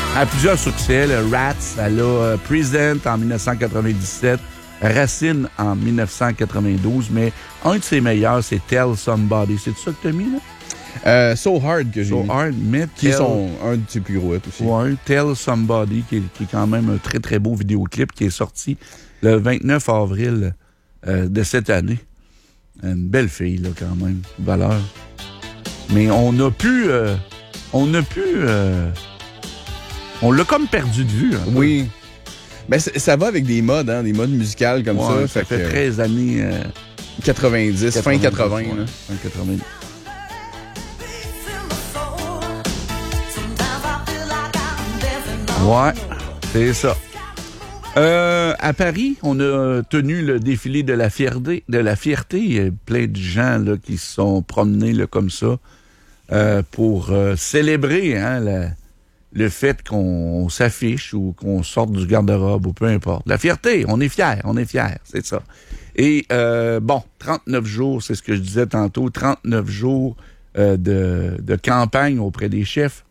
Elle a plusieurs succès. Le Rats, elle a Present en 1997, Racine en 1992, mais un de ses meilleurs, c'est Tell Somebody. C'est ça que t'as mis, là? So Hard que j'ai mis. So Hard, mais qui est un de ses plus gros hits aussi. Ouais, Tell Somebody, qui est quand même un très, très beau vidéoclip qui est sorti le 29 avril de cette année. Une belle fille, là, quand même. Valeur. Mais on l'a comme perdu de vue. Hein, oui. Ben, ça va avec des modes, hein, des modes musicales comme ça. Ça fait 13 années... 90, fin 80. Ouais, fin 80. Ouais, c'est ça. À Paris, on a tenu le défilé de la fierté. Il y a plein de gens là, qui se sont promenés là, comme ça pour célébrer le fait qu'on s'affiche ou qu'on sorte du garde-robe ou peu importe. La fierté, on est fiers, c'est ça. Et 39 jours, c'est ce que je disais tantôt, 39 jours de campagne auprès des chefs.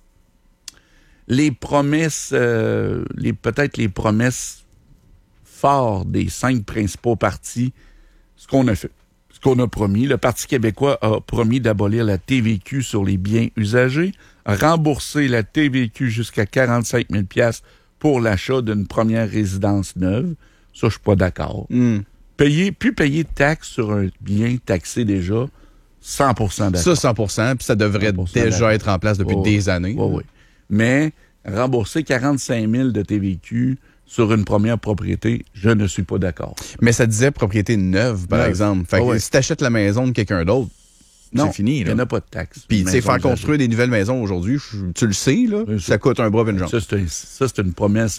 Les promesses, peut-être les promesses fortes des 5 principaux partis, ce qu'on a fait, ce qu'on a promis. Le Parti québécois a promis d'abolir la TVQ sur les biens usagés, rembourser la TVQ jusqu'à 45 000 $ pour l'achat d'une première résidence neuve. Ça, je suis pas d'accord. Payer de taxes sur un bien taxé déjà, 100% d'accord. Ça, 100%, puis ça devrait déjà être en place depuis des années. Oui. Mais rembourser 45 000 de TVQ sur une première propriété, je ne suis pas d'accord. Mais ça disait propriété neuve, par exemple. Fait que si tu achètes la maison de quelqu'un d'autre, c'est fini. Il n'y en a pas de taxe. Puis, tu sais, faire construire des nouvelles maisons aujourd'hui, tu le sais, là, ça coûte un bras et une jambe. Ça, c'est une promesse.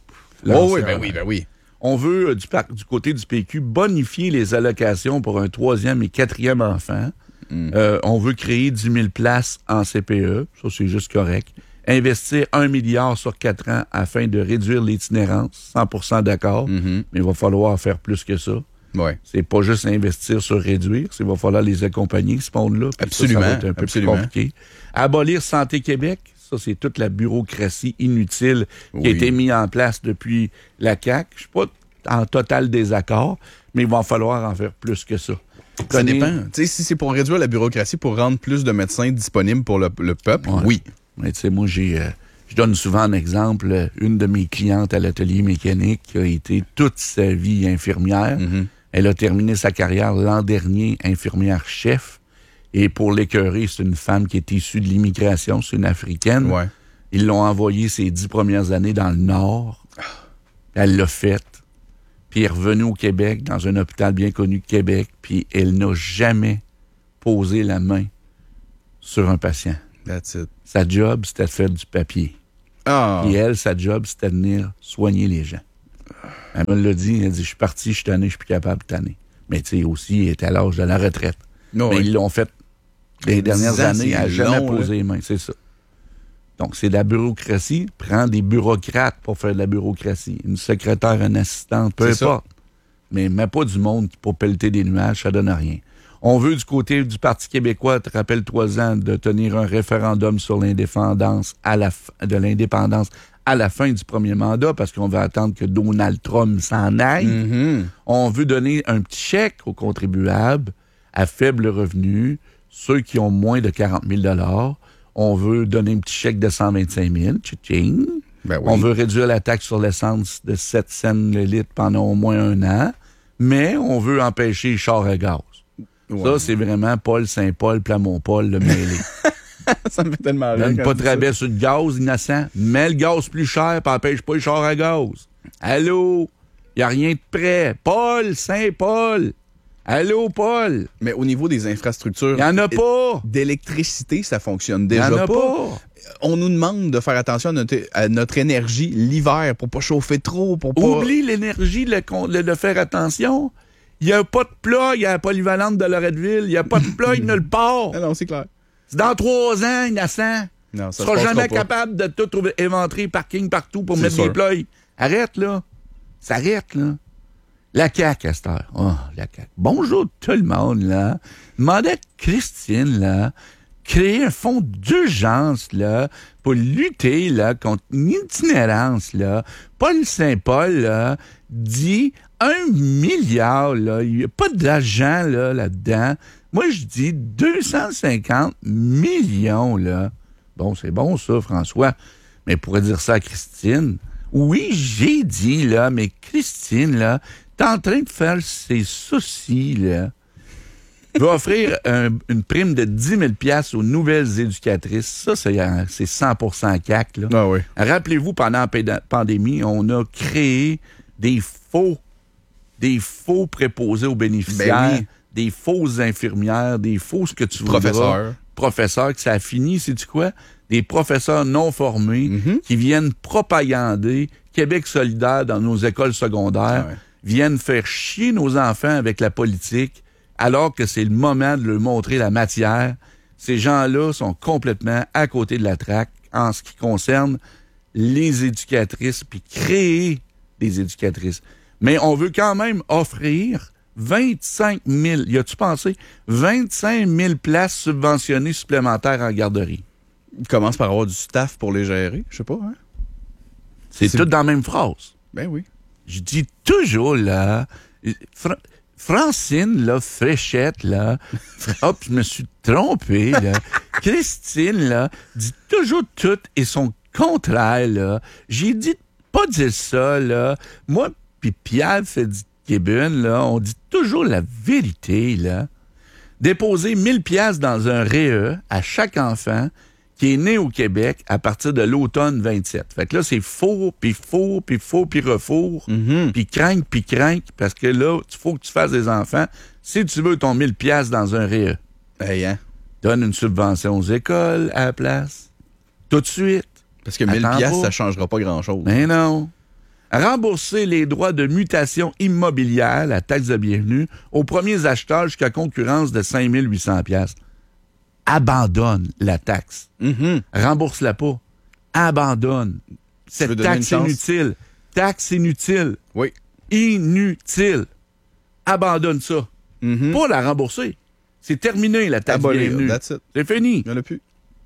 Oui. On veut, du côté du PQ, bonifier les allocations pour un 3e et 4e enfant. On veut créer 10 000 places en CPE. Ça, c'est juste correct. Investir 1 milliard sur 4 ans afin de réduire l'itinérance. 100% d'accord. Mais il va falloir faire plus que ça. Ouais. C'est pas juste investir sur réduire. Il va falloir les accompagner, ce monde-là. Absolument. Ça va être un peu plus compliqué. Abolir Santé Québec. Ça, c'est toute la bureaucratie inutile qui a été mise en place depuis la CAQ. Je suis pas en total désaccord, mais il va falloir en faire plus que ça. Ça dépend. Tu sais, si c'est pour réduire la bureaucratie, pour rendre plus de médecins disponibles pour le peuple, oui. Mais tu sais, moi, je donne souvent un exemple. Une de mes clientes à l'atelier mécanique qui a été toute sa vie infirmière. Elle a terminé sa carrière l'an dernier infirmière-chef. Et pour l'écœurer, c'est une femme qui est issue de l'immigration, c'est une Africaine. Ouais. Ils l'ont envoyée ses 10 premières années dans le Nord. Elle l'a faite. Puis elle est revenue au Québec, dans un hôpital bien connu de Québec, puis elle n'a jamais posé la main sur un patient. That's it. Sa job, c'était de faire du papier. Et elle, sa job, c'était de venir soigner les gens. Elle me l'a dit, elle dit, je suis parti, je suis tanné, je suis plus capable de tanner. Mais tu sais, aussi, elle était à l'âge de la retraite. Mais ils l'ont fait les dernières années, elle n'a jamais posé les mains, c'est ça. Donc, c'est de la bureaucratie. Prends des bureaucrates pour faire de la bureaucratie. Une secrétaire, une assistante, peu importe. Mais mets pas du monde pour pelleter des nuages, ça donne rien. On veut, du côté du Parti québécois, te rappelle-toi-en, de tenir un référendum sur l'indépendance à la fin du premier mandat, parce qu'on veut attendre que Donald Trump s'en aille. On veut donner un petit chèque aux contribuables à faible revenu, ceux qui ont moins de 40 000 $. On veut donner un petit chèque de 125 000 $. Ben oui. On veut réduire la taxe sur l'essence de 7 cents le litre pendant au moins 1 an. Mais on veut empêcher les chars à gaz. Ouais. Ça, c'est vraiment Paul Saint-Paul, Plamont-Paul, le mêlé. Ça me fait tellement rire. Donne pas de rabais sur le gaz, innocent. Mets le gaz plus cher, puis empêche pas les chars à gaz. Allô? Y a rien de prêt. Paul Saint-Paul. Allô, Paul? Mais au niveau des infrastructures... Il n'y en a pas! D'électricité, ça fonctionne déjà pas. On nous demande de faire attention à notre énergie l'hiver pour pas chauffer trop, pour pas... Oublie l'énergie de faire attention. Il n'y a pas de plug à la polyvalente de Loretteville. Il n'y a pas de plug nulle part. Non, c'est clair. C'est dans 3 ans, innocent. Non, tu seras jamais capable de tout éventrer parking partout pour mettre des plugs. Arrête, là. Ça arrête, là. La CAQ, à cette heure. Oh, la CAQ. Bonjour tout le monde, là. Demandez à Christine, là. créer un fonds d'urgence là, pour lutter là, contre l'itinérance. Là. Paul Saint-Paul là, dit 1 milliard. Là. Il n'y a pas d'argent là, là-dedans. Moi, je dis 250 millions. Là. Bon, c'est bon ça, François. Mais il pourrait dire ça à Christine. Oui, j'ai dit, là, mais Christine, là, t'es en train de faire ses soucis, là. Va offrir une prime de 10 000 $ aux nouvelles éducatrices. Ça, c'est 100% CAQ, là. Ah oui. Rappelez-vous, pendant la pandémie, on a créé des faux préposés aux bénéficiaires, Ben oui. des fausses infirmières, des faux ce que tu veux. Professeurs, que ça a fini, sais-tu quoi? Des professeurs non formés qui viennent propagander Québec solidaire dans nos écoles secondaires, viennent faire chier nos enfants avec la politique, alors que c'est le moment de leur montrer la matière. Ces gens-là sont complètement à côté de la traque en ce qui concerne les éducatrices, puis créer des éducatrices. Mais on veut quand même offrir 25 000, y a-tu pensé? 25 000 places subventionnées supplémentaires en garderie. Il commence par avoir du staff pour les gérer, je sais pas, hein? C'est tout dans la même phrase. Ben oui. Je dis toujours, là, Francine, là, Fréchette, là, hop, je me suis trompé, là. Christine, là, dit toujours tout et son contraire, là. J'ai dit de pas dire ça, là. Moi, puis Pierre Fitzgibbon, là, on dit toujours la vérité, là. Déposer 1 000 $ dans un REE à chaque enfant qui est né au Québec à partir de l'automne 27. Fait que là, c'est four, puis refour, puis crainte, parce que là, il faut que tu fasses des enfants. Si tu veux ton 1 000 $ dans un REE, hey, hein? donne une subvention aux écoles à la place. Tout de suite. Parce que 1 000 $, ça changera pas grand-chose. Mais non. Rembourser les droits de mutation immobilière, la taxe de bienvenue, aux premiers acheteurs jusqu'à concurrence de 5 800 $. Abandonne la taxe. Rembourse-la pas. Abandonne. Cette taxe inutile. Taxe inutile. Oui. Inutile. Abandonne ça. Pas la rembourser. C'est terminé, la taxe bienvenue. That's it. C'est fini. Il n'y en a plus.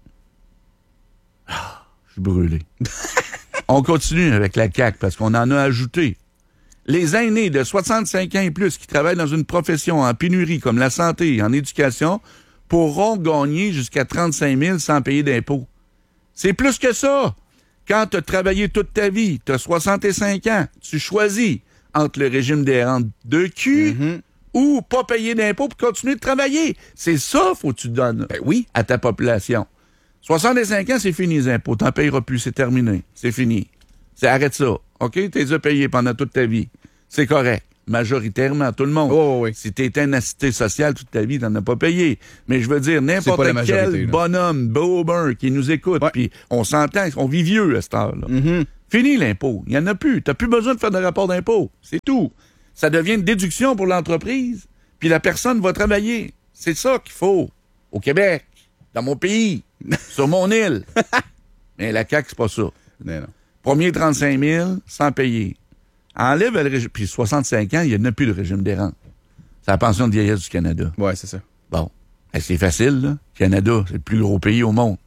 Je suis brûlé. On continue avec la CAQ parce qu'on en a ajouté. Les aînés de 65 ans et plus qui travaillent dans une profession en pénurie comme la santé et en éducation pourront gagner jusqu'à 35 000 sans payer d'impôts. C'est plus que ça. Quand tu as travaillé toute ta vie, tu as 65 ans, tu choisis entre le régime des rentes de cul ou pas payer d'impôts pour continuer de travailler. C'est ça, faut que tu donnes à ta population. 65 ans, c'est fini les impôts. T'en payeras plus, c'est terminé. C'est fini. Arrête ça. OK? Tu les as payés pendant toute ta vie. C'est correct. Majoritairement, tout le monde. Oh, oui. Si tu étais une assistée sociale toute ta vie, tu n'en as pas payé. Mais je veux dire, n'importe quel bonhomme, boomer qui nous écoute, puis on s'entend, on vit vieux à cette heure-là. Fini l'impôt. Il n'y en a plus. Tu n'as plus besoin de faire de rapport d'impôt. C'est tout. Ça devient une déduction pour l'entreprise, puis la personne va travailler. C'est ça qu'il faut. Au Québec, dans mon pays, sur mon île. Mais la CAQ, c'est pas ça. Non. Premier 35 000, sans payer. Enlève le régime. Puis 65 ans, il n'y a plus le régime des rentes. C'est la pension de vieillesse du Canada. Ouais, c'est ça. Bon. C'est facile, là. Canada, c'est le plus gros pays au monde.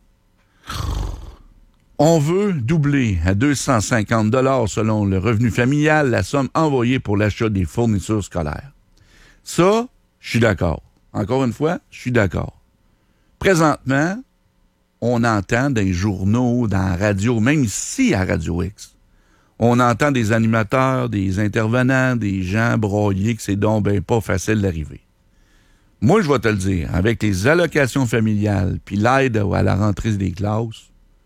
On veut doubler à 250 $ selon le revenu familial la somme envoyée pour l'achat des fournitures scolaires. Ça, je suis d'accord. Encore une fois, je suis d'accord. Présentement, on entend dans les journaux, dans la radio, même ici à Radio X, on entend des animateurs, des intervenants, des gens broyés que c'est donc ben pas facile d'arriver. Moi, je vais te le dire, avec les allocations familiales puis l'aide à la rentrée des classes,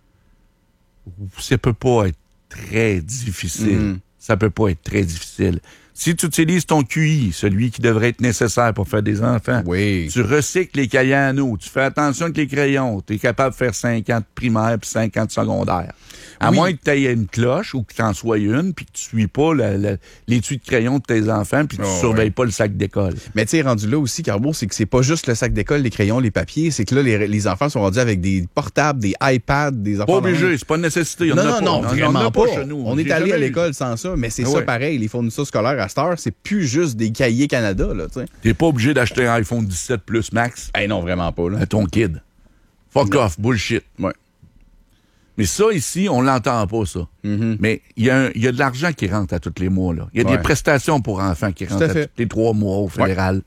ça peut pas être très difficile. Ça peut pas être très difficile. Si tu utilises ton QI, celui qui devrait être nécessaire pour faire des enfants, tu recycles les cahiers à nous, tu fais attention avec les crayons, tu es capable de faire 5 ans de primaire puis 5 ans de secondaire. À moins que tu aies une cloche ou que tu en sois une puis que tu suis pas l'étui de crayon de tes enfants puis que tu surveilles pas le sac d'école. Mais tu sais, rendu là aussi, Carbo, c'est que c'est pas juste le sac d'école, les crayons, les papiers, c'est que là, les enfants sont rendus avec des portables, des iPads, des enfants. Pas obligé, c'est pas une nécessité. Non, vraiment pas. Chez nous. On est allé à l'école sans ça, mais c'est ça pareil, les fournitures scolaires à cette heure, c'est plus juste des cahiers Canada, là, tu sais. T'es pas obligé d'acheter un iPhone 17 Plus Max. Non, vraiment pas, là. À ton kid. Fuck off, bullshit. Ouais. Mais ça, ici, on l'entend pas, ça. Mais il y a de l'argent qui rentre à tous les mois, là. Il y a des prestations pour enfants qui rentrent à tous les 3 mois au fédéral.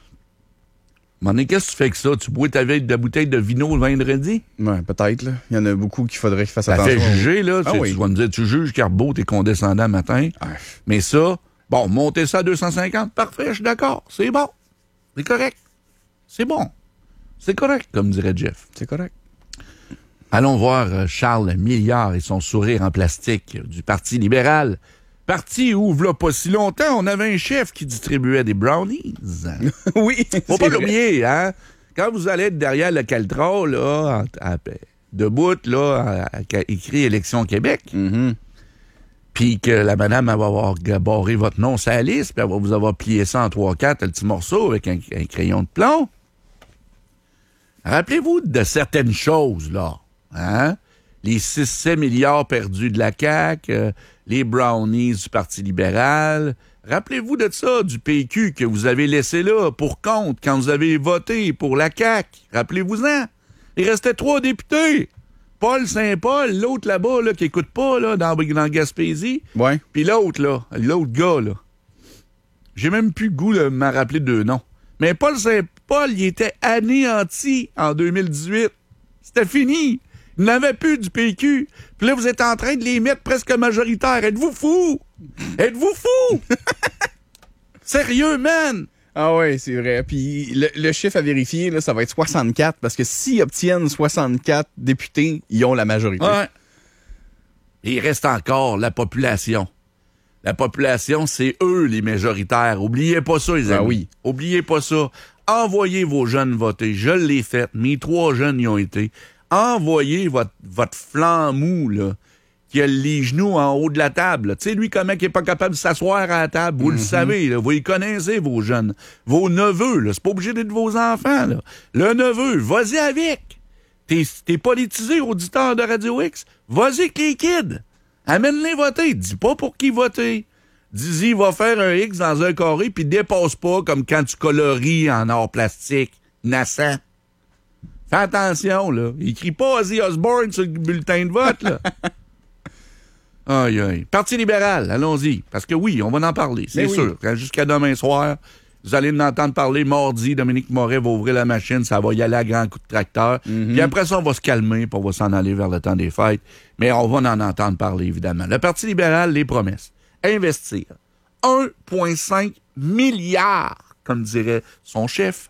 Mais qu'est-ce que tu fais que ça? Tu bois ta vieille de bouteille de vino le vendredi? Ouais, peut-être, là. Il y en a beaucoup qu'il faudrait qu'ils fassent ça attention. Ça fait juger, là. Tu vas me dire, tu juges Carbeau, t'es condescendant matin. Mais ça, bon, monter ça à 250, parfait, je suis d'accord. C'est bon. C'est correct. C'est bon. C'est correct, comme dirait Jeff. C'est correct. Allons voir Charles Milliard et son sourire en plastique du Parti libéral. Parti où, v'là pas si longtemps, on avait un chef qui distribuait des brownies. Oui. Faut pas l'oublier, hein? Quand vous allez être derrière le Caltron, là, debout, là, écrit Élection Québec, puis que la madame elle va avoir barré votre nom sur la liste, puis elle va vous avoir plié ça en 3-4, le petit morceau avec un crayon de plomb. Rappelez-vous de certaines choses, là. Hein? Les 6-7 milliards perdus de la CAQ, les brownies du Parti libéral. Rappelez-vous de ça, du PQ que vous avez laissé là pour compte quand vous avez voté pour la CAQ. Rappelez-vous-en. Il restait 3 députés. Paul Saint-Paul, l'autre là-bas là, qui écoute pas là, dans Gaspésie. Ouais. Puis l'autre gars, là. J'ai même plus le goût de m'en rappeler 2 noms. Mais Paul Saint-Paul, il était anéanti en 2018. C'était fini. Il n'avait plus du PQ. Puis là, vous êtes en train de les mettre presque majoritaires. Êtes-vous fous? Êtes-vous fous? Sérieux, man? Ah ouais, c'est vrai. Puis le chiffre à vérifier, là, ça va être 64, parce que s'ils obtiennent 64 députés, ils ont la majorité. Ouais. Et il reste encore la population. La population, c'est eux les majoritaires. Oubliez pas ça, les amis. Ah oui. Oubliez pas ça. Envoyez vos jeunes voter. Je l'ai fait. Mes 3 jeunes y ont été. Envoyez votre flanc mou, là, qui a les genoux en haut de la table. Tu sais, lui, comment il est pas capable de s'asseoir à la table? Vous le savez, là. Vous les connaissez, vos jeunes. Vos neveux, là. C'est pas obligé d'être vos enfants, là. Le neveu, vas-y avec. T'es politisé, auditeur de Radio X. Vas-y avec les kids. Amène-les voter. Dis pas pour qui voter. Dis-y, va faire un X dans un carré, puis dépasse pas comme quand tu coloris en or plastique. Nassant. Fais attention, là. Il écrit pas Ozzy Osbourne sur le bulletin de vote, là. Aïe, aïe. Parti libéral, allons-y. Parce que oui, on va en parler, c'est sûr. Jusqu'à demain soir, vous allez en entendre parler mardi. Dominique Moret va ouvrir la machine, ça va y aller à grands coups de tracteur. Puis après ça, on va se calmer, puis on va s'en aller vers le temps des fêtes. Mais on va en entendre parler, évidemment. Le Parti libéral, les promesses. Investir 1,5 milliard, comme dirait son chef.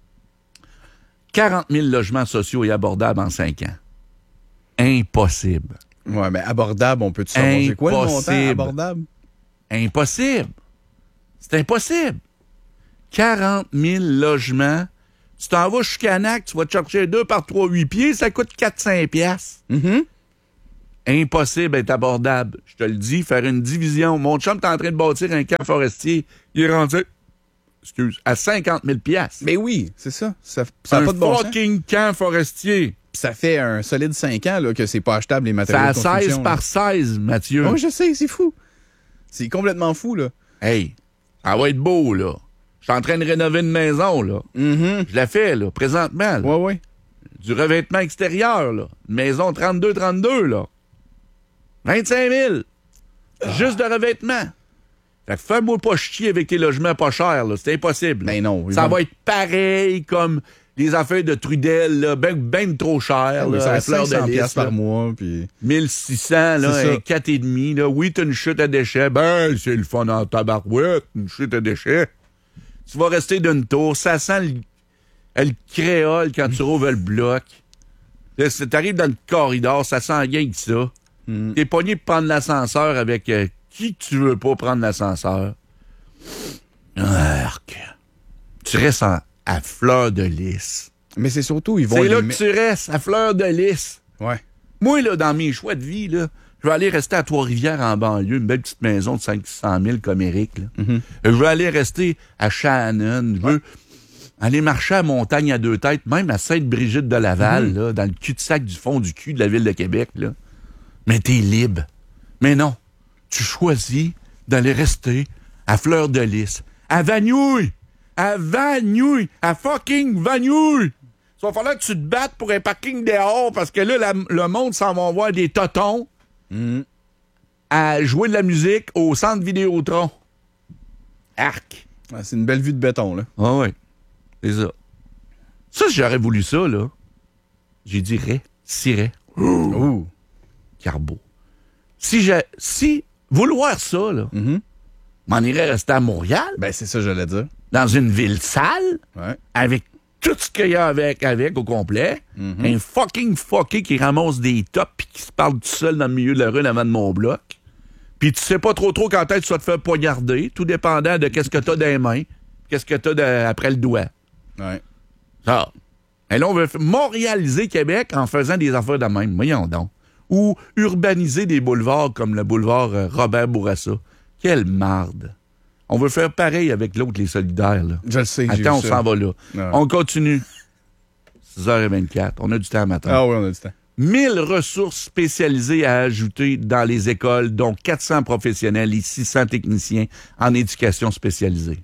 40 000 logements sociaux et abordables en 5 ans. Impossible. Ouais, mais abordable, on peut-tu savoir c'est quoi le montant abordable? Impossible. C'est impossible. 40 000 logements. Tu t'en vas chez Canac, tu vas te chercher 2 par 3, 8 pieds, ça coûte 400 $. Impossible d'être abordable. Je te le dis, faire une division. Mon chum est en train de bâtir un camp forestier. Il est rendu, à 50 000 $. Mais oui, c'est ça. Ça a pas de bon sens. Fucking camp forestier. Ça fait un solide 5 ans là, que c'est pas achetable, les matériaux de construction. C'est à 16 par 16, Mathieu. Oui, je sais, c'est fou. C'est complètement fou, là. Hey, ça va être beau, là. Je suis en train de rénover une maison, là. Je la fais, là, présentement. Oui, oui. Du revêtement extérieur, là. Une maison 32-32, là. 25 000. Juste de revêtement. Fait que fais-moi pas chier avec tes logements pas chers, là. C'est impossible. Ben non. Ça va être pareil comme les affaires de Trudel, là, ben trop cher, là, ça à fleur de 500 lys, par mois, puis 1600, là, un 4,5, là. Oui, t'as une chute à déchets. Ben, c'est le fun en tabarouette, une chute à déchets. Tu vas rester d'une tour. Ça sent le créole quand tu rouvres le bloc. Là, t'arrives dans le corridor, ça sent rien que ça. T'es pogné pour prendre l'ascenseur avec qui tu veux pas prendre l'ascenseur. Arc. Tu restes à fleur de lys. Mais c'est surtout, ils vont... C'est là que tu restes, à fleur de lys. Ouais. Moi, là, dans mes choix de vie, là, je vais aller rester à Trois-Rivières en banlieue, une belle petite maison de 500 000 comme Éric. Là. Je veux aller rester à Shannon. Je veux aller marcher à Montagne à 2 têtes, même à Sainte-Brigitte de Laval, là, dans le cul-de-sac du fond du cul de la ville de Québec. Là. Mais t'es libre. Mais non, tu choisis d'aller rester à fleur de lys, à Vaniouille, à fucking Vaniouille. Ça va falloir que tu te battes pour un parking dehors parce que là, le monde s'en va voir des totons à jouer de la musique au centre Vidéotron. Arc. Ah, c'est une belle vue de béton, là. Ah ouais. C'est ça. Ça, si j'aurais voulu ça, là, j'ai dit cirait. Ouh. Carbo. Si vouloir ça, là, m'en irais rester à Montréal, Ben, c'est ça, j'allais dire. dans une ville sale, Ouais. avec tout ce qu'il y a avec au complet. Un fucking fucké qui ramasse des tops puis qui se parle tout seul dans le milieu de la rue avant de mon bloc. Puis tu sais pas trop quand est-ce que tu vas te faire poignarder, tout dépendant de qu'est-ce que t'as dans les mains, qu'est-ce que t'as après le doigt. Ouais. Ça. Et là, on veut montréaliser Québec en faisant des affaires de même. Voyons donc. Ou urbaniser des boulevards comme le boulevard Robert Bourassa. Quelle marde. On veut faire pareil avec l'autre, les solidaires. Là. Je le sais. j'ai Attends, on vu ça. s'en va là. Ouais. On continue. 6h24. On a du temps matin. Ah oui, on a du temps. 1000 ressources spécialisées à ajouter dans les écoles, dont 400 professionnels et 600 techniciens en éducation spécialisée.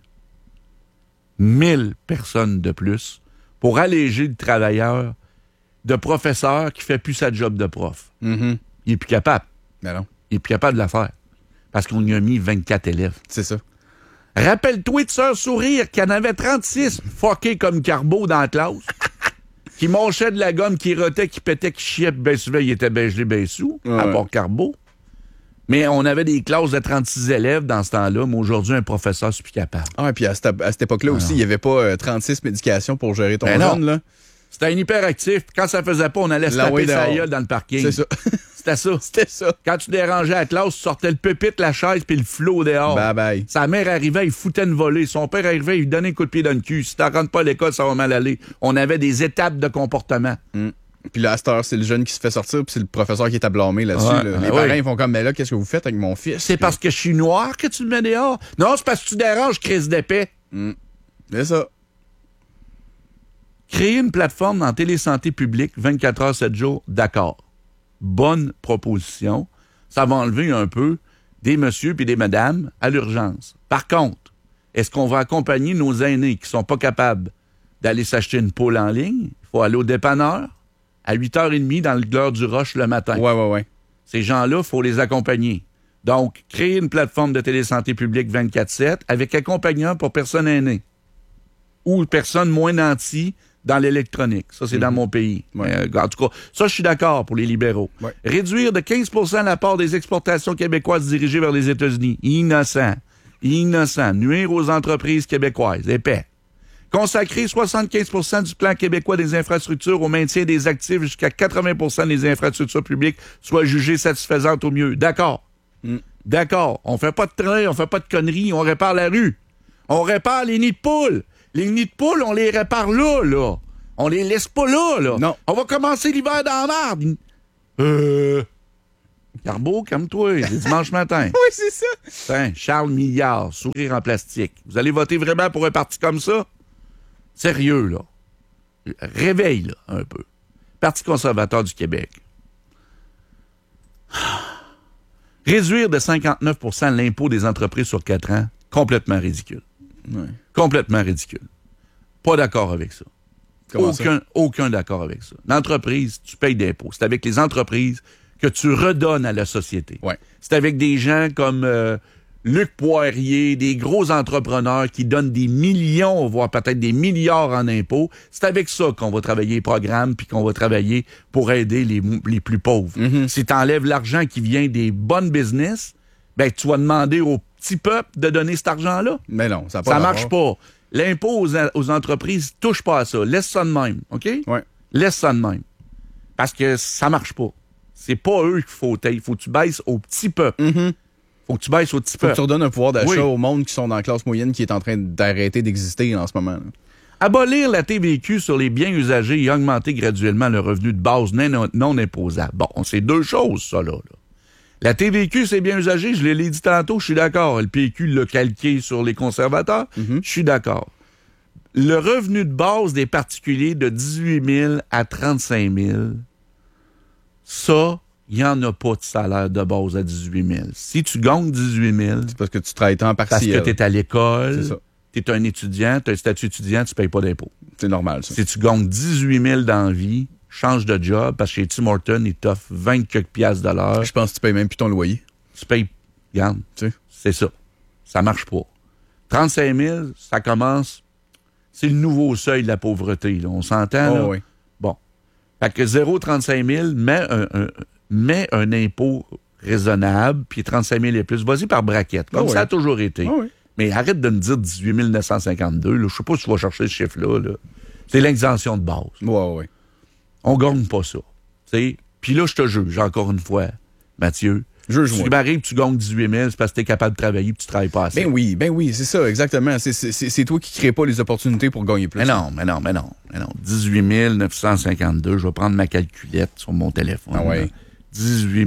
1000 personnes de plus pour alléger le travailleur de professeur qui fait plus sa job de prof. Mhm. Il est plus capable. Ben non. Il est plus capable de la faire. Parce qu'on y a mis 24 élèves. C'est ça. Rappelle-toi de Sœur Sourire, qui en avait 36 fuckés comme Carbo dans la classe. Qui mâchait de la gomme, qui rotait, qui pétait, qui chiait, puis bien souvent, il était bien gelé, bien sous, à Ouais. part Carbo. Mais on avait des classes de 36 élèves dans ce temps-là, mais aujourd'hui, un professeur, c'est plus capable. Ah, et puis à cette époque-là aussi, il n'y avait pas 36 médications pour gérer ton Ben non. jeune, là. C'était un hyperactif. Quand ça faisait pas, on allait se taper sa dehors. gueule dans le parking. C'est ça. C'était ça. C'était ça. Quand tu dérangeais la classe, tu sortais le pupitre, la chaise, puis le flot dehors. Bye bye. Sa mère arrivait, il foutait une volée. Son père arrivait, il lui donnait un coup de pied dans le cul. Si tu rentres pas à l'école, ça va mal aller. On avait des étapes de comportement. Puis là, à cette heure, c'est le jeune qui se fait sortir, puis c'est le professeur qui est à blâmer là-dessus. Ouais, là. ouais, Les parents, ouais. ils font comme, mais là, qu'est-ce que vous faites avec mon fils? C'est parce que je suis noir que tu le mets dehors? Non, c'est parce que tu déranges, crise d'épée. C'est ça. Créer une plateforme dans télésanté publique 24 heures, 7 jours, d'accord. Bonne proposition. Ça va enlever un peu des messieurs puis des madames à l'urgence. Par contre, est-ce qu'on va accompagner nos aînés qui sont pas capables d'aller s'acheter une poule en ligne? Il faut aller au dépanneur à 8h30 dans l'heure du rush le matin. Ouais. Ces gens-là, il faut les accompagner. Donc, créer une plateforme de télésanté publique 24/7 avec accompagnant pour personnes aînées ou personnes moins nanties dans l'électronique. Ça, c'est dans mon pays. Ouais. En tout cas, ça, je suis d'accord pour les libéraux. Ouais. Réduire de 15 la part des exportations québécoises dirigées vers les États-Unis. Innocent. Nuire aux entreprises québécoises. Épais. Consacrer 75 du plan québécois des infrastructures au maintien des actifs jusqu'à 80 des infrastructures publiques soient jugées satisfaisantes au mieux. D'accord. D'accord. On fait pas de train, on fait pas de conneries, on répare la rue. On répare les nids de poules. Les nids de poules, on les répare là. On les laisse pas là. Non. On va commencer l'hiver dans la merde. Carbo, calme-toi, c'est dimanche matin. Oui, c'est ça. Tiens, Charles Milliard, sourire en plastique. Vous allez voter vraiment pour un parti comme ça? Sérieux, là. Réveille, là, un peu. Parti conservateur du Québec. Réduire de 59 l'impôt des entreprises sur 4 ans, complètement ridicule. Ouais. Complètement ridicule. Pas d'accord avec ça. Comment ça? Aucun d'accord avec ça. L'entreprise, tu payes d'impôts. C'est avec les entreprises que tu redonnes à la société. Ouais. C'est avec des gens comme Luc Poirier, des gros entrepreneurs qui donnent des millions, voire peut-être des milliards en impôts. C'est avec ça qu'on va travailler les programmes puis qu'on va travailler pour aider les plus pauvres. Si tu enlèves l'argent qui vient des bonnes business, ben tu vas demander au petit peuple de donner cet argent-là. Mais non, ça n'a pas Ça rapport. marche pas. L'impôt aux entreprises, touche pas à ça. Laisse ça de même, OK? Ouais. Laisse ça de même. Parce que ça marche pas. C'est pas eux qu'il faut tailler. Faut que tu baisses au petit peuple. Faut que tu baisses au petit Faut que peuple. tu redonnes un pouvoir d'achat Oui. au monde qui sont dans la classe moyenne qui est en train d'arrêter d'exister en ce moment. Là. Abolir la TVQ sur les biens usagés et augmenter graduellement le revenu de base non imposable. Bon, c'est deux choses, ça, là. La TVQ, c'est bien usagé, je l'ai dit tantôt, je suis d'accord. Le PQ l'a calqué sur les conservateurs, je suis d'accord. Le revenu de base des particuliers de 18 000 à 35 000, ça, il n'y en a pas de salaire de base à 18 000. Si tu gagnes 18 000, C'est parce que tu travailles temps parce partiel. que tu es à l'école, C'est ça. tu es un étudiant, tu as un statut étudiant, tu ne payes pas d'impôt. C'est normal, ça. Si tu gagnes 18 000 dans la vie, change de job, parce que chez Tim Hortons, ils t'offrent 20 quelques piastres de l'heure. Je pense que tu payes même plus ton loyer. Tu payes, regarde, Tu sais. c'est ça. Ça marche pas. 35 000, ça commence, c'est le nouveau seuil de la pauvreté, là. On s'entend, là? Oh, oui. Bon. Fait que 0,35 000, mets un impôt raisonnable, puis 35 000 et plus. Vas-y par braquette, comme ça a toujours été. Oh, oui. Mais arrête de me dire 18 952. Je sais pas si tu vas chercher ce chiffre-là. Là. C'est l'exemption de base. Oui. On gagne pas ça. Puis là, je te juge, encore une fois, Mathieu. Juge-moi. Si tu m'arrives, tu gagnes 18 000, c'est parce que tu es capable de travailler et tu travailles pas assez. Ben oui, c'est ça, exactement. C'est toi qui crée pas les opportunités pour gagner plus. Mais non. 18 952, je vais prendre ma calculette sur mon téléphone. Ah ouais. 18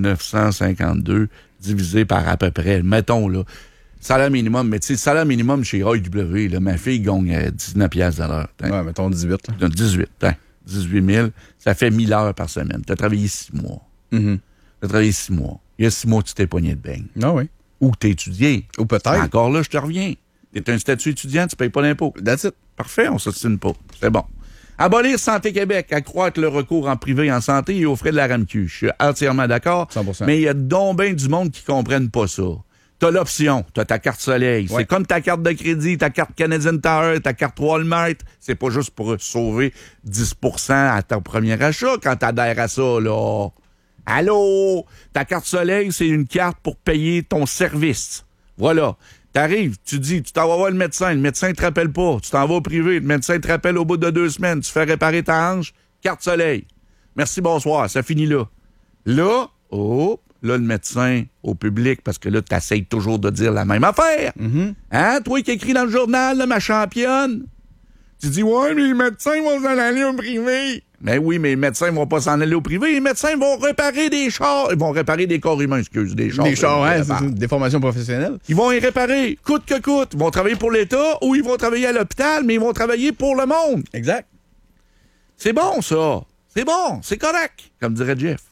952 divisé par à peu près, mettons, là, salaire minimum. Mais tu sais, salaire minimum chez AEW, là, ma fille gagne 19 piastres à l'heure. Ouais, mettons 18. Là. 18, 18 000, ça fait 1000 heures par semaine. Tu as travaillé 6 mois. Mm-hmm. Tu as travaillé 6 mois. Il y a 6 mois, tu t'es pogné de beigne. Ah oui. Ou tu as étudié. Ou peut-être. Encore là, je te reviens. Tu es un statut étudiant, tu ne payes pas d'impôt. That's it. Parfait, on ne s'ostine pas. C'est bon. Abolir Santé Québec, accroître le recours en privé en santé et aux frais de la RAMQ. Je suis entièrement d'accord. 100%. Mais il y a donc bien du monde qui ne comprennent pas ça. T'as l'option, t'as ta carte Soleil. Ouais. C'est comme ta carte de crédit, ta carte Canadian Tire, ta carte Walmart. C'est pas juste pour sauver 10 à ton premier achat quand t'adhères à ça, là. Allô? Ta carte Soleil, c'est une carte pour payer ton service. Voilà. T'arrives, tu dis, tu t'en vas voir le médecin ne te rappelle pas. Tu t'en vas au privé, le médecin te rappelle au bout de 2 semaines. Tu fais réparer ta hanche, carte Soleil. Merci, bonsoir, ça finit là. Là, le médecin au public, parce que là, tu essaies toujours de dire la même affaire. Mm-hmm. Hein? Toi qui écris dans le journal, là, ma championne, tu dis, ouais, mais les médecins vont s'en aller au privé. Ben oui, mais les médecins vont pas s'en aller au privé. Les médecins vont réparer des chars. Ils vont réparer des corps humains, des chars. Des chars, hein, c'est des formations professionnelles. Ils vont y réparer, coûte que coûte. Ils vont travailler pour l'État ou ils vont travailler à l'hôpital, mais ils vont travailler pour le monde. Exact. C'est bon, ça. C'est bon. C'est correct, comme dirait Jeff.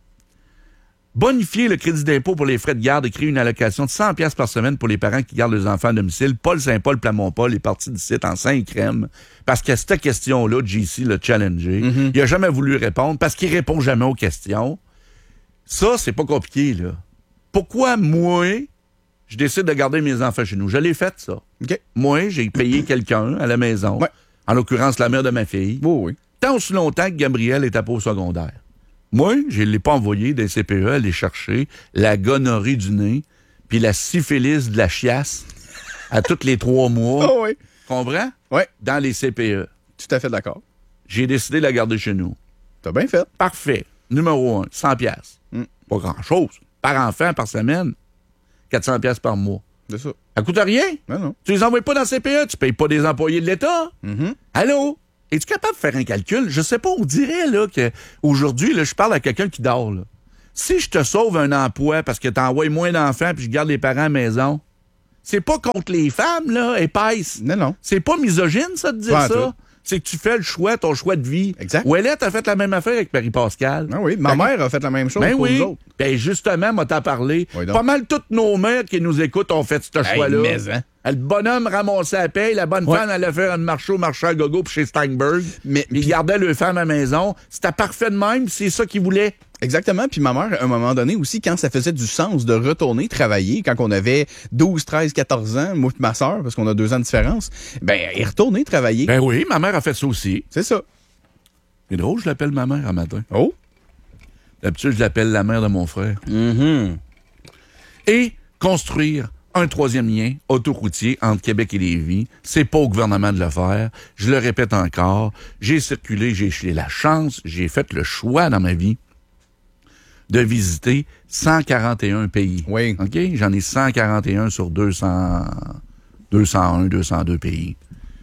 Bonifier le crédit d'impôt pour les frais de garde et créer une allocation de 100 piastres par semaine pour les parents qui gardent leurs enfants à domicile. Paul Saint-Paul, Plamont-Paul est parti du site en 5 crèmes parce que cette question-là, JC l'a challengé. Mm-hmm. Il a jamais voulu répondre parce qu'il répond jamais aux questions. Ça, c'est pas compliqué, là. Pourquoi, moi, je décide de garder mes enfants chez nous? Je l'ai fait, ça. OK. Moi, j'ai payé quelqu'un à la maison. Ouais. En l'occurrence, la mère de ma fille. Oui. Tant aussi longtemps que Gabriel est à peau secondaire. Moi, je ne l'ai pas envoyé des CPE aller chercher la gonorrhée du nez puis la syphilis de la chiasse à tous les 3 mois. Oh oui. Comprends? Oui. Dans les CPE. Tout à fait d'accord. J'ai décidé de la garder chez nous. T'as bien fait. Parfait. Numéro 1, 100 piastres. Pas grand-chose. Par enfant, par semaine. 400 piastres par mois. C'est ça. Ça coûte rien. Non. Tu les envoies pas dans le CPE. Tu payes pas des employés de l'État. Mm-hmm. Allô? Es-tu capable de faire un calcul? Je sais pas, on dirait là qu'aujourd'hui, je parle à quelqu'un qui dort. Là. Si je te sauve un emploi parce que t'envoies moins d'enfants puis je garde les parents à la maison, c'est pas contre les femmes, là, épaisses. Non. C'est pas misogyne, ça, de dire Pas en ça. tout. C'est que tu fais le choix, ton choix de vie. Exact. Ouellette a fait la même affaire avec Marie-Pascal. Ah oui, ma mère a fait la même chose Ben pour oui. nous autres. Ben justement, moi t'en parlé. Oui, donc. Pas mal toutes nos mères qui nous écoutent ont fait ce choix-là. mais, hein. Le bonhomme ramassait la paye, la bonne femme allait faire un marché au marché à gogo puis chez Steinberg. Mais il gardait le femme à la maison. C'était parfait de même, c'est ça qu'il voulait. Exactement. Puis ma mère, à un moment donné aussi, quand ça faisait du sens de retourner travailler, quand on avait 12, 13, 14 ans, moi et ma soeur, parce qu'on a 2 ans de différence, ben, elle est retournée travailler. Ben oui, ma mère a fait ça aussi. C'est ça. C'est drôle, je l'appelle ma mère un matin. Oh. D'habitude, je l'appelle la mère de mon frère. Mm-hmm. Et construire un 3e lien autoroutier entre Québec et Lévis. C'est pas au gouvernement de le faire. Je le répète encore. J'ai circulé, j'ai la chance, j'ai fait le choix dans ma vie de visiter 141 pays. Oui. OK? J'en ai 141 sur 201, 202 pays.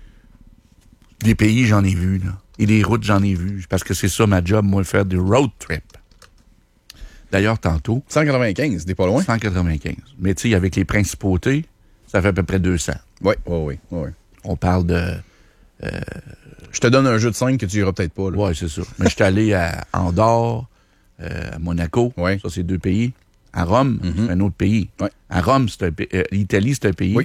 Des pays, j'en ai vu, là. Et des routes, j'en ai vu. Parce que c'est ça ma job, moi, faire des road trips. D'ailleurs, tantôt... 195, t'es pas loin? 195. Mais tu sais, avec les principautés, ça fait à peu près 200. Oui. On parle de... Je te donne un jeu de 5 que tu iras peut-être pas. Oui, c'est ça. Mais je suis allé à Andorre, à Monaco. Ouais. Ça, c'est 2 pays. À Rome, c'est un autre pays. Ouais. À Rome, c'est un pays. L'Italie, c'est un pays. Oui.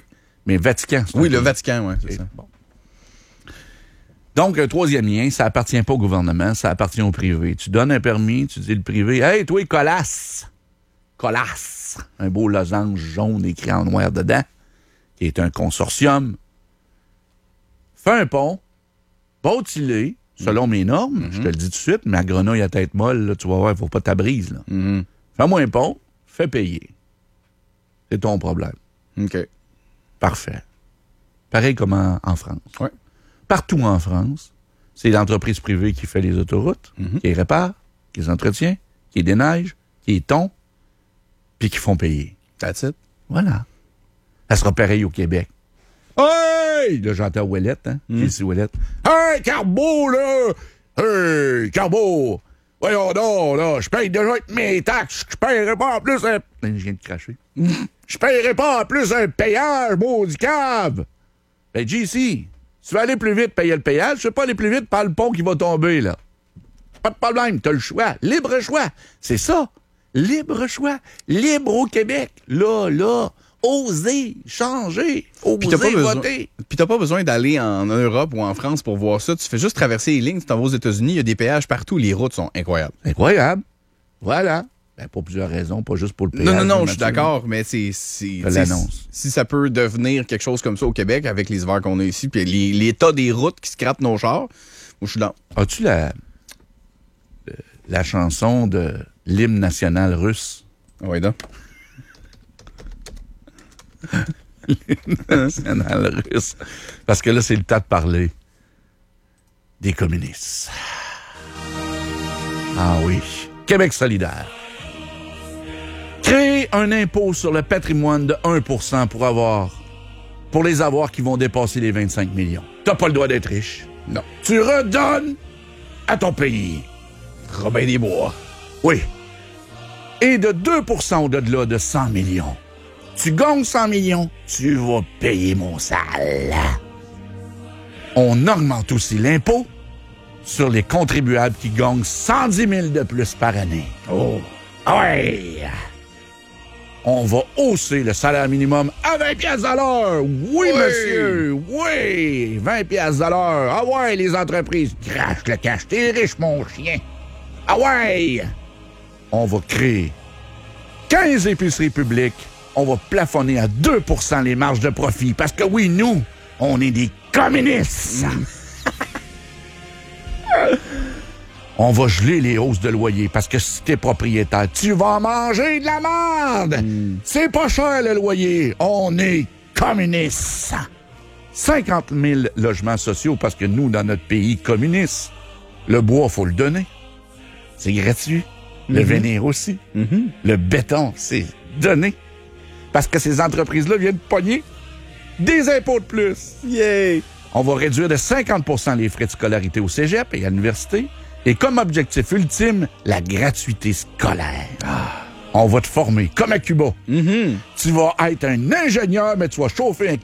Mais Vatican, c'est Oui, un le pays. Vatican, oui, c'est ça. Bon. Donc, un troisième lien, ça appartient pas au gouvernement, ça appartient au privé. Tu donnes un permis, tu dis le privé, « Hey, toi, Colas! » Colas! Un beau losange jaune écrit en noir dedans, qui est un consortium. Fais un pont, bâtis-le, selon mes normes, je te le dis tout de suite, ma grenouille à tête molle, là, tu vas voir, il faut pas ta brise. Là. Fais-moi un pont, fais payer. C'est ton problème. OK. Parfait. Pareil comme en France. Ouais. Partout en France, c'est l'entreprise privée qui fait les autoroutes, qui les répare, qui les entretient, qui les déneige, qui les tond, puis qui font payer. That's it. Voilà. Ça sera pareil au Québec. Hey! Là, j'entends Ouellette, hein? Qui est Ouellette? Hey, Carbeau, là! Hey, Carbeau! Voyons donc, là, je paye déjà mes taxes, je paierai pas en plus un... Je viens de cracher. Je paierai pas en plus un payage, maudit cave! Ben, JC, si tu veux aller plus vite, payer le payage, tu veux pas aller plus vite, par le pont qui va tomber, là. Pas de problème, t'as le choix. Libre choix. C'est ça. Libre choix. Libre au Québec. Là. Oser changer. Oser voter. Puis t'as pas besoin d'aller en Europe ou en France pour voir ça. Tu fais juste traverser les lignes. Tu t'en vas aux États-Unis, il y a des péages partout. Les routes sont incroyables. Incroyable. Voilà. Ben, pour plusieurs raisons, pas juste pour le péage. Non, je suis d'accord, mais l'annonce. Si ça peut devenir quelque chose comme ça au Québec avec les hivers qu'on a ici, puis l'état des routes qui scrapent nos chars, moi, je suis dans. As-tu la chanson de l'hymne national russe? Oui, donc. L'hymne national russe. Parce que là, c'est le temps de parler des communistes. Ah oui. Québec solidaire. Créer un impôt sur le patrimoine de 1% pour les avoirs qui vont dépasser les 25 millions. T'as pas le droit d'être riche. Non. Tu redonnes à ton pays. Robin des Bois. Oui. Et de 2% au-delà de 100 millions. Tu gagnes 100 millions, tu vas payer mon sale. On augmente aussi l'impôt sur les contribuables qui gagnent 110 000 de plus par année. Oh. Ah ouais! On va hausser le salaire minimum à 20 piastres à l'heure. Oui, monsieur. Oui, 20 piastres à l'heure. Ah ouais, les entreprises. Crache le cash. T'es riche, mon chien. Ah ouais! On va créer 15 épiceries publiques. On va plafonner à 2% les marges de profit. Parce que oui, nous, on est des communistes. On va geler les hausses de loyer parce que si t'es propriétaire, tu vas manger de la merde. C'est pas cher le loyer. On est communistes. 50 000 logements sociaux parce que nous, dans notre pays communiste, le bois, faut le donner. C'est gratuit. Le vénir aussi. Le béton, c'est donné. Parce que ces entreprises-là viennent pogner des impôts de plus. Yay! On va réduire de 50% les frais de scolarité au cégep et à l'université. Et comme objectif ultime, la gratuité scolaire. On va te former comme à Cuba. Tu vas être un ingénieur, mais tu vas chauffer un